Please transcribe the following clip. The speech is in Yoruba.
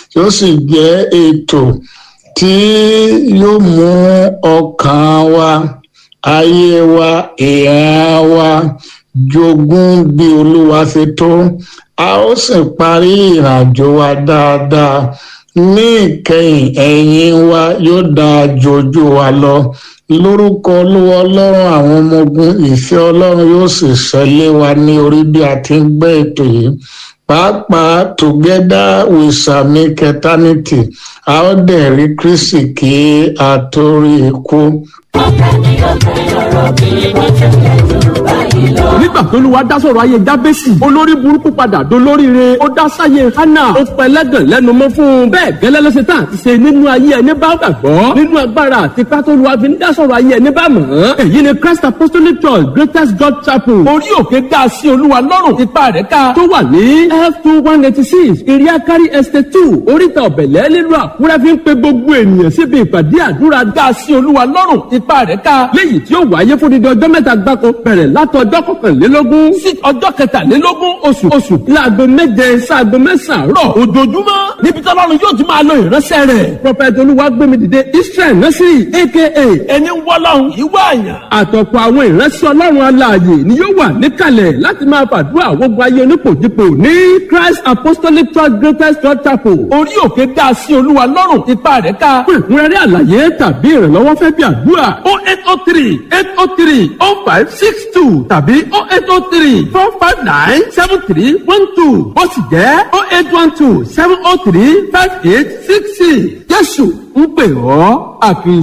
yóò sì jẹ́ ètò tí yóò mú ọkàn wa, ayé wa, ìran wa jogún bí Olúwa ṣe tó. A ó sì parí ìrìnàjò wa dáadáa. Ní ìkẹyìn, ẹ̀yìn wa yóò dáa ju ojú wa lọ. Lórúkọ Olúwa Ọlọ́run àwọn ọmọ ogun, ìfẹ́ Ọlọ́run yóò sì ṣẹlẹ̀ wa ní orí bí a ti ń gbé ètò yìí. Pàápàá together we shall make eternity. A ó dẹ̀ rí Kristi kí a tó rí ikú. Nígbà tó Olúwa dá sọ̀rọ̀ ayé Jábésì, olórí burúkú padà dolóríire. Ó dá sáyé Hánà, ó pẹlẹ́gàn lẹ́nu mọ́ fún un. Bẹ́ẹ̀ gẹ́lẹ́ ló ṣe tán àti ṣe nínú ayé ẹni bá gbàgbọ́. Nínú agbára àti pátó Olúwa fi ń dá sọ̀rọ̀ ayé ẹni bá mọ̀ ọ́n. Èyí ni Christ Apostolic Church Greatest God Chapel. Orí òkè dá sí Olúwa lọ́rùn, ipa rẹ̀ ká. Tó wà ní F2186 Iriakari Estate 2 Oríta Ọ̀bẹ̀lẹ̀ nílùú Àkúrẹ́ fi ń pe gbogbo ènìyàn síbi ìpàdé àdúrà dá sí Olúwa lọ́rùn, ipa rẹ̀ ká. Léyìí tí ó wáyé fún dídí ọjọ́ mẹ́ta gbáko bẹ̀rẹ̀ látọjọ́ kọkànlélógún sí ọjọ́ kẹtàlélógún oṣù láago 7 sáago 9 rọ̀ ojoojúmọ́ níbi tí Ọlọ́run yóò ti máa lo ìránṣẹ́ rẹ̀. Prophet Olúwagbémidìde Israel Násírì aka ẹni wọ́lọ́run ìwọ àyàn. Àtọ̀pọ̀ àwọn ìránṣẹ́ Ọlọ́run alààyè ni yóò wà níkàlẹ̀ láti máa fàdúrà gbogbo ayé onípòjípò ní Christ Apostolic Church Greatest God Chapel. Orí òkè dá sí Olúwa lọ́rùn, ipa rẹ̀ ká. Fún ìkúnrẹ́rẹ́ àlàyé tàbí ìrànlọ́wọ́ fẹ́ bí àdúrà 0803-803-0562 tàbí 0803-459-7312 ó sì jẹ́ 0812-703-5866. Jésù ń pè ọ́ àfi.